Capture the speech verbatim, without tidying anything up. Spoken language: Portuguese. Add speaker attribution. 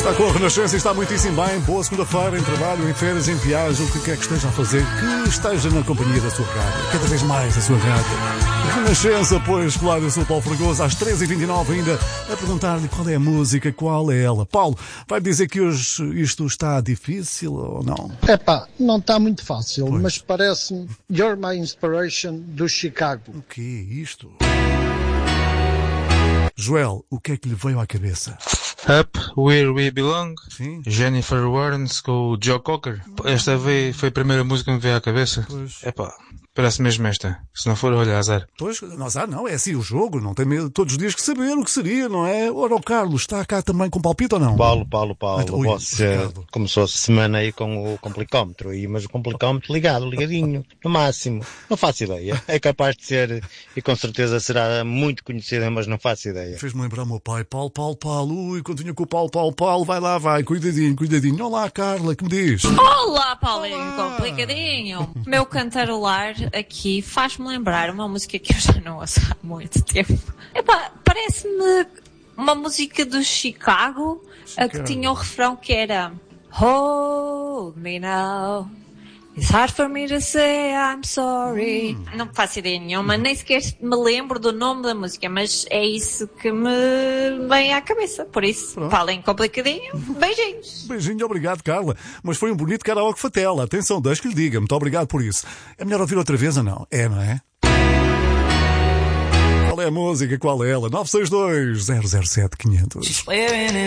Speaker 1: Está com a Renascença e está muitíssimo bem. Boa segunda-feira, em trabalho, em férias, em viagem, o que quer que esteja a fazer, que esteja na companhia da sua rádio, cada vez mais a sua rádio. Renascença, pois, claro, eu sou o Paulo Fragoso, às treze e vinte e nove ainda, a perguntar-lhe qual é a música, qual é ela. Paulo, vai dizer que hoje isto está difícil ou não?
Speaker 2: Epá, não está muito fácil,
Speaker 1: pois.
Speaker 2: Mas parece-me You're My Inspiration do Chicago.
Speaker 1: O que é isto? Joel, o que é que lhe veio à cabeça?
Speaker 3: Up Where We Belong,
Speaker 1: Sim.
Speaker 3: Jennifer Warnes com o Joe Cocker. Esta veio, foi a primeira música que me veio à cabeça.
Speaker 1: Pois.
Speaker 3: Epá, parece mesmo esta. Se não for, olha, azar.
Speaker 1: Pois, nós, ah, não, é assim o jogo, não tem medo todos os dias que saber o que seria, não é? Ora, o Carlos, está cá também com palpite ou não?
Speaker 4: Paulo, Paulo, Paulo,
Speaker 1: Então, ui,
Speaker 4: você
Speaker 1: Ricardo.
Speaker 4: começou a semana aí com o complicómetro, aí, mas o complicómetro ligado, ligadinho, no máximo. Não faço ideia. É capaz de ser, e com certeza será muito conhecida, mas não faço ideia.
Speaker 1: Fez-me lembrar o meu pai, Paulo, Paulo, Paulo, ui, quando vinha com o Paulo, Paulo, Paulo, vai lá, vai, cuidadinho, cuidadinho. Olá, Carla, que me diz?
Speaker 5: Olá, Paulinho,
Speaker 1: Olá.
Speaker 5: complicadinho. Meu cantarolar aqui faz-me lembrar uma música que eu já não ouço há muito tempo. Epá, parece-me uma música do Chicago, a que
Speaker 1: Chicago.
Speaker 5: tinha o refrão que era Hold me now. It's hard for me to say I'm sorry. Hum. Não faço ideia nenhuma, nem sequer me lembro do nome da música, mas é isso que me vem à cabeça. Por isso,
Speaker 1: Pronto.
Speaker 5: falem complicadinho. Beijinhos.
Speaker 1: Beijinho, obrigado, Carla. Mas foi um bonito karaoke fatela. Atenção, deixe que lhe diga. Muito obrigado por isso. É melhor ouvir outra vez ou não? É, não é? Qual é a música? Qual é ela? nove seis dois, zero zero sete, quinhentos.